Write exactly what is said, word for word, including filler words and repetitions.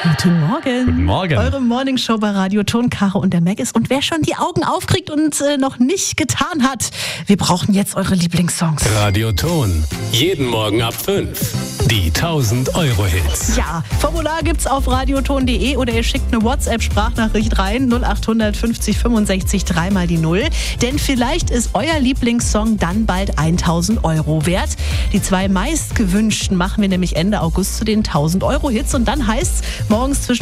Guten Morgen. Guten Morgen. Eure Morningshow bei Radio Ton, Caro und der Mac ist. Und wer schon die Augen aufkriegt und äh, noch nicht getan hat, wir brauchen jetzt eure Lieblingssongs. Radio Ton. Jeden Morgen ab fünf. Die tausend Euro Hits. Ja, Formular gibt's auf radioton punkt de oder ihr schickt eine WhatsApp-Sprachnachricht rein. null acht fünfzig fünfundsechzig dreimal die Null. Denn vielleicht ist euer Lieblingssong dann bald tausend Euro wert. Die zwei meistgewünschten machen wir nämlich Ende August zu den tausend Euro Hits. Und dann heißt's morgens zwischen